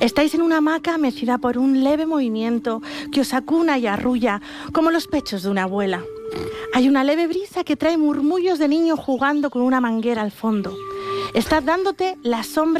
Estáis en una hamaca mecida por un leve movimiento que os acuna y arrulla, como los pechos de una abuela. Hay una leve brisa que trae murmullos de niño jugando con una manguera al fondo. Estás dándote la sombra